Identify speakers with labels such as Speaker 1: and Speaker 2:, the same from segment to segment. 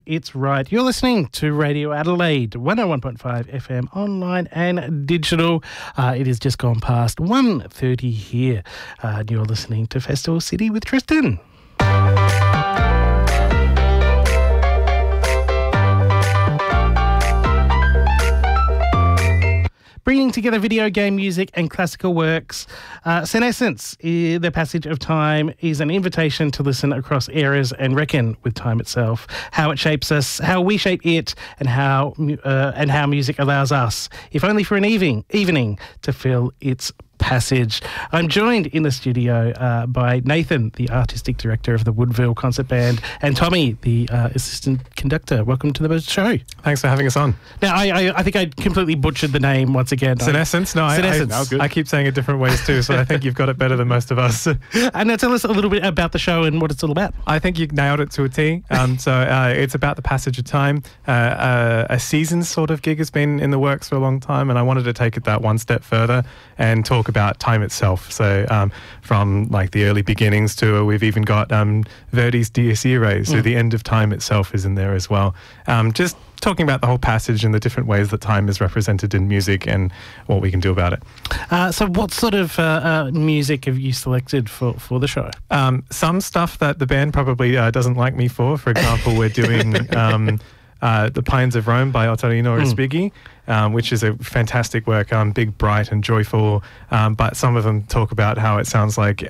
Speaker 1: It's right. You're listening to Radio Adelaide, 101.5 FM, online and digital. It has just gone past 1:30 here. And you're listening to Festival City with Tristan. Bringing together video game music and classical works. Senescence, The Passage of Time, is an invitation to listen across eras and reckon with time itself, how it shapes us, how we shape it, and how music allows us, if only for an evening, to feel its passage. I'm joined in the studio by Nathan, the artistic director of the Woodville Concert Band, and Tommy, the assistant conductor. Welcome to the show.
Speaker 2: Thanks for having us on.
Speaker 1: Now, I think I completely butchered the name once again.
Speaker 2: Senescence? No, I keep saying it different ways too, so I think you've got it better than most of us.
Speaker 1: And now tell us a little bit about the show and what it's all about.
Speaker 2: I think you nailed it to a T. It's about the passage of time. A season sort of gig has been in the works for a long time, and I wanted to take it that one step further and talk about time itself. So from like the early beginnings to we've even got Verdi's Dies Irae, so the end of time itself is in there as well. Just talking about the whole passage and the different ways that time is represented in music and what we can do about it.
Speaker 1: So what sort of music have you selected for the show?
Speaker 2: Some stuff that the band probably doesn't like me for. For example, we're doing The Pines of Rome by Ottorino Respighi, which is a fantastic work, big, bright and joyful, but some of them talk about how it sounds like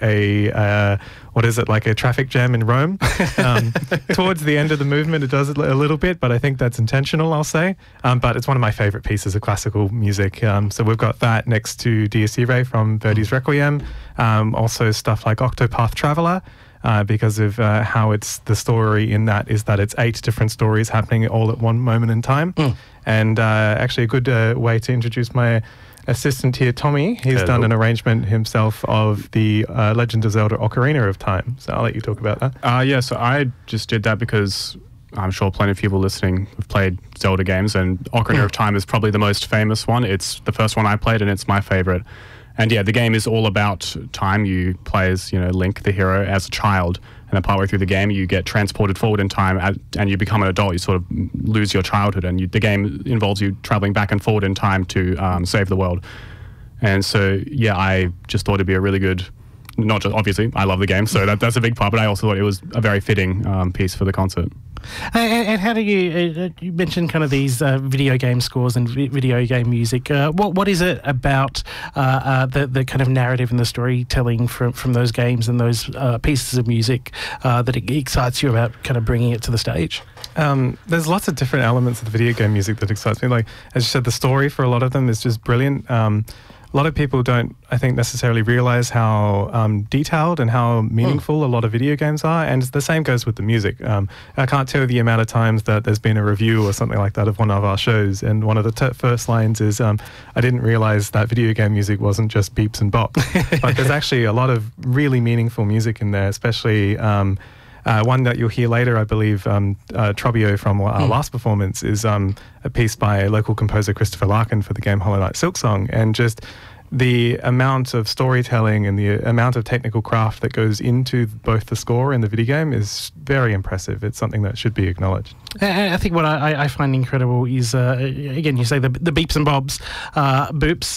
Speaker 2: like a traffic jam in Rome. Towards the end of the movement, it does it a little bit, but I think that's intentional, I'll say. But it's one of my favourite pieces of classical music. So we've got that next to Dies Irae from Verdi's Requiem, also stuff like Octopath Traveler, because of how it's the story in that is that it's 8 different stories happening all at one moment in time. And actually a good way to introduce my assistant here, Tommy. He's done an arrangement himself of the Legend of Zelda Ocarina of Time. So I'll let you talk about that.
Speaker 3: So I just did that because I'm sure plenty of people listening have played Zelda games, and Ocarina of Time is probably the most famous one. It's the first one I played, and it's my favourite. And yeah, the game is all about time. You play as, Link, the hero, as a child. And then partway through the game, you get transported forward in time and you become an adult. You sort of lose your childhood. And the game involves you traveling back and forward in time to save the world. And so, yeah, I just thought it'd be a really good, not just, obviously, I love the game, so that's a big part, but I also thought it was a very fitting piece for the concert.
Speaker 1: And how do you mentioned kind of these video game scores and video game music. What is it about the kind of narrative and the storytelling from those games and those pieces of music that excites you about kind of bringing it to the stage?
Speaker 2: There's lots of different elements of the video game music that excites me. Like, as you said, the story for a lot of them is just brilliant. A lot of people don't, I think, necessarily realize how detailed and how meaningful a lot of video games are, and the same goes with the music. I can't tell you the amount of times that there's been a review or something like that of one of our shows, and one of the first lines is, I didn't realize that video game music wasn't just beeps and bops. But there's actually a lot of really meaningful music in there, especially one that you'll hear later, I believe, Trobbio from our last performance, is a piece by a local composer, Christopher Larkin, for the game Hollow Knight Silksong. And just the amount of storytelling and the amount of technical craft that goes into both the score and the video game is very impressive. It's something that should be acknowledged.
Speaker 1: I think what I find incredible is, again, you say the beeps and bobs, boops,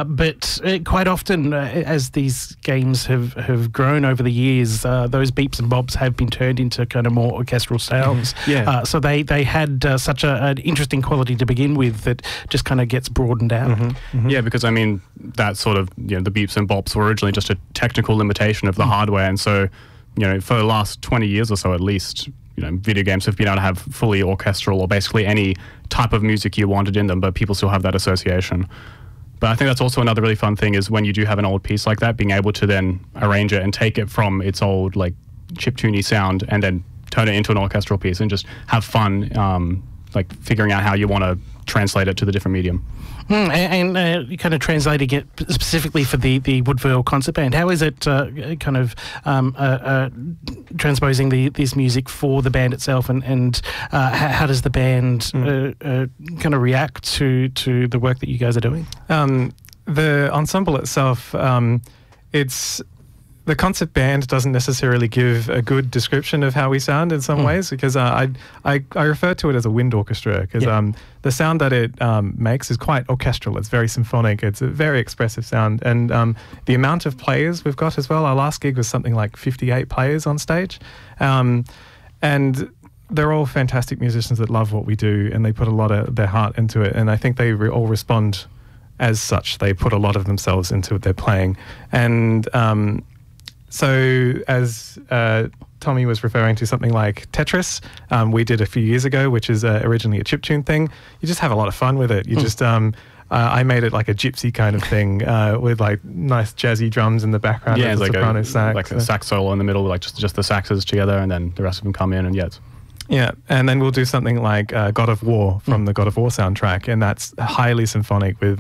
Speaker 1: but quite often as these games have grown over the years, those beeps and bobs have been turned into kind of more orchestral sounds. So they had such an interesting quality to begin with that just kind of gets broadened out.
Speaker 3: Yeah, because I mean, that sort of, the beeps and bops were originally just a technical limitation of the hardware, and so, for the last 20 years or so at least, video games have been able to have fully orchestral or basically any type of music you wanted in them, but people still have that association. But I think that's also another really fun thing is when you do have an old piece like that, being able to then arrange it and take it from its old like chiptune-y sound and then turn it into an orchestral piece and just have fun, like figuring out how you want to translate it to the different medium.
Speaker 1: And kind of translating it specifically for the Woodville Concert Band, how is it kind of transposing this music for the band itself, and how does the band kind of react to the work that you guys are doing?
Speaker 2: The ensemble itself, it's the concert band doesn't necessarily give a good description of how we sound in some ways, because I refer to it as a wind orchestra, because the sound that it makes is quite orchestral. It's very symphonic. It's a very expressive sound. And the amount of players we've got as well, our last gig was something like 58 players on stage. And they're all fantastic musicians that love what we do, and they put a lot of their heart into it. And I think they all respond as such. They put a lot of themselves into their playing. And so as Tommy was referring to something like Tetris, we did a few years ago, which is originally a chiptune thing. You just have a lot of fun with it. You just... I made it like a gypsy kind of thing with like nice jazzy drums in the background.
Speaker 3: Yeah, it's like
Speaker 2: soprano sax.
Speaker 3: Like a sax solo in the middle, like just the saxes together, and then the rest of them come in, and
Speaker 2: Yeah, and then we'll do something like God of War from the God of War soundtrack, and that's highly symphonic with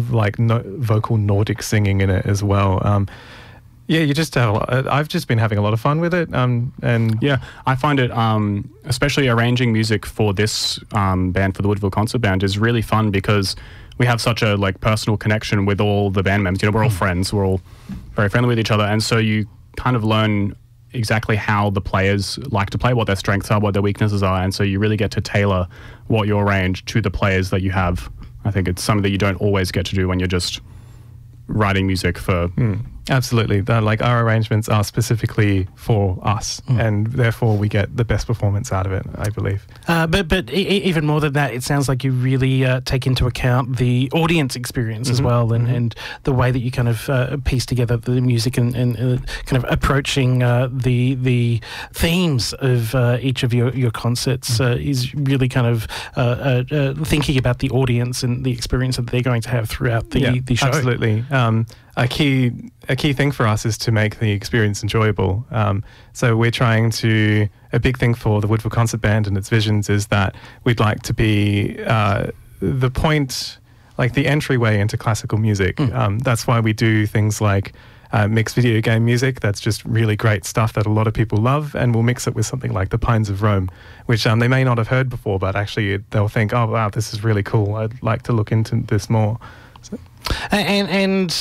Speaker 2: vocal Nordic singing in it as well. You just have I've just been having a lot of fun with it, and
Speaker 3: yeah, I find it, especially arranging music for this band, for the Woodville Concert Band, is really fun because we have such a personal connection with all the band members. We're all friends. We're all very friendly with each other, and so you kind of learn exactly how the players like to play, what their strengths are, what their weaknesses are, and so you really get to tailor what you arrange to the players that you have. I think it's something that you don't always get to do when you're just writing music for...
Speaker 2: Absolutely. Our arrangements are specifically for us, and therefore we get the best performance out of it, I believe.
Speaker 1: But even more than that, it sounds like you really take into account the audience experience as well, and the way that you kind of piece together the music and kind of approaching the themes of each of your concerts is really kind of thinking about the audience and the experience that they're going to have throughout the show.
Speaker 2: Absolutely. A key thing for us is to make the experience enjoyable. So we're trying to... A big thing for the Woodville Concert Band and its visions is that we'd like to be the point, like the entryway into classical music. That's why we do things like mixed video game music. That's just really great stuff that a lot of people love, and we'll mix it with something like the Pines of Rome, which they may not have heard before, but actually they'll think, oh wow, this is really cool. I'd like to look into this more. So.
Speaker 1: And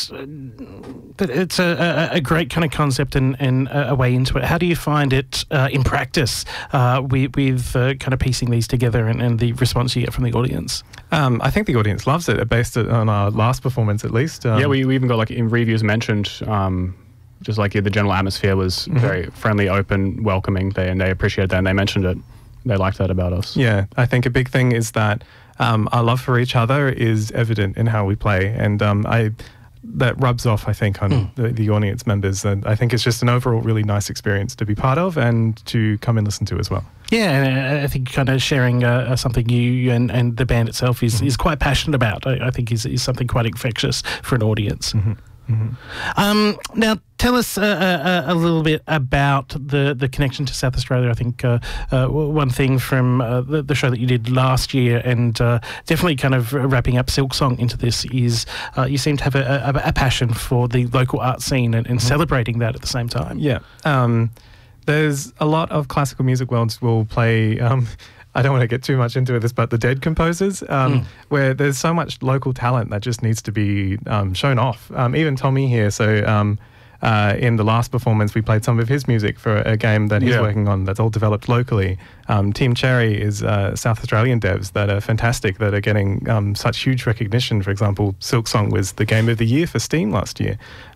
Speaker 1: it's a great kind of concept and a way into it. How do you find it in practice with kind of piecing these together and the response you get from the audience?
Speaker 2: I think the audience loves it, based it on our last performance at least.
Speaker 3: We even got in reviews mentioned, just the general atmosphere was very friendly, open, welcoming, and they appreciated that, and they mentioned it. They liked that about us.
Speaker 2: Yeah, I think a big thing is that our love for each other is evident in how we play, and that rubs off, I think, on the audience members. And I think it's just an overall really nice experience to be part of and to come and listen to as well.
Speaker 1: Yeah, and I think kind of sharing something you and the band itself is quite passionate about, I think is something quite infectious for an audience. Now, tell us a little bit about the connection to South Australia. I think one thing from the show that you did last year, and definitely kind of wrapping up Silksong into this, is you seem to have a passion for the local art scene and celebrating that at the same time.
Speaker 2: Yeah. There's a lot of classical music worlds will play... I don't want to get too much into this, but the dead composers, where there's so much local talent that just needs to be shown off. Even Tommy here, so in the last performance, we played some of his music for a game that he's working on that's all developed locally. Team Cherry is South Australian devs that are fantastic, that are getting such huge recognition. For example, Silksong was the Game of the Year for Steam last year.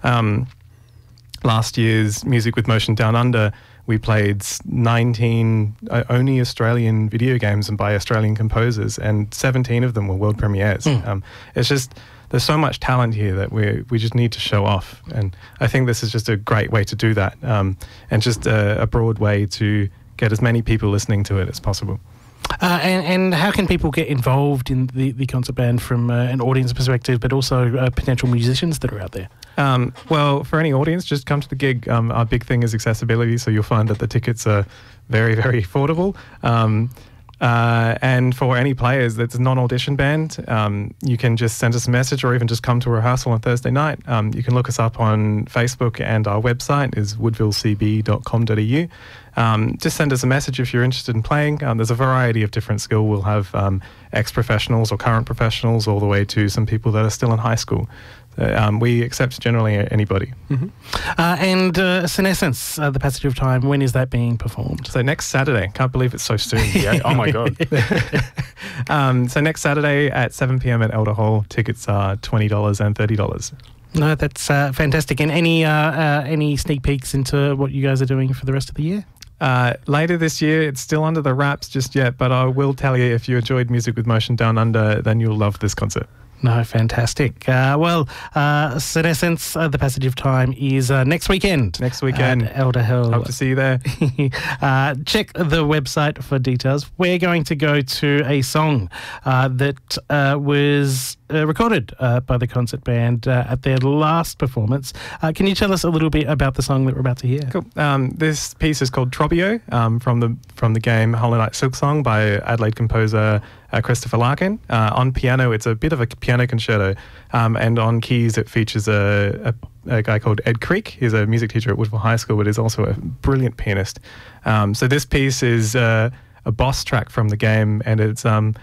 Speaker 2: Last year's Music with Motion Down Under, we played 19 only Australian video games and by Australian composers, and 17 of them were world premieres. It's just, there's so much talent here that we just need to show off. And I think this is just a great way to do that, and just a broad way to get as many people listening to it as possible.
Speaker 1: And how can people get involved in the concert band from an audience perspective, but also potential musicians that are out there?
Speaker 2: Well, for any audience, just come to the gig. Our big thing is accessibility, so you'll find that the tickets are very, very affordable. And for any players that's a non-audition band, you can just send us a message or even just come to a rehearsal on Thursday night. You can look us up on Facebook, and our website is woodvillecb.com.au. Just send us a message if you're interested in playing. There's a variety of different skill. We'll have ex-professionals or current professionals all the way to some people that are still in high school. We accept generally anybody.
Speaker 1: And Senescence, The Passage of Time, when is that being performed?
Speaker 2: So next Saturday. Can't believe it's so soon.
Speaker 3: Yeah. Oh my God.
Speaker 2: So next Saturday at 7 p.m. at Elder Hall. Tickets are $20 and $30.
Speaker 1: No, that's fantastic. And any sneak peeks into what you guys are doing for the rest of the year?
Speaker 2: Later this year, it's still under the wraps just yet, but I will tell you, if you enjoyed Music with Motion Down Under, then you'll love this concert.
Speaker 1: No, fantastic. Senescence, The Passage of Time is next weekend.
Speaker 2: Next weekend.
Speaker 1: At Elder Hall.
Speaker 2: Hope to see you there.
Speaker 1: Check the website for details. We're going to go to a song that was recorded by the concert band at their last performance. Can you tell us a little bit about the song that we're about to hear?
Speaker 2: Cool. This piece is called Trobbio, from the game Hollow Knight Silksong by Adelaide composer Christopher Larkin. On piano, it's a bit of a piano concerto, and on keys it features a guy called Ed Creek. He's a music teacher at Woodville High School, but is also a brilliant pianist. So this piece is a boss track from the game, and it's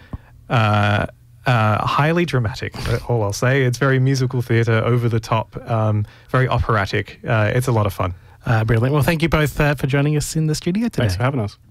Speaker 2: highly dramatic, all I'll say. It's very musical theatre, over the top, very operatic. It's a lot of fun.
Speaker 1: Brilliant. Well, thank you both for joining us in the studio today.
Speaker 3: Thanks for having us.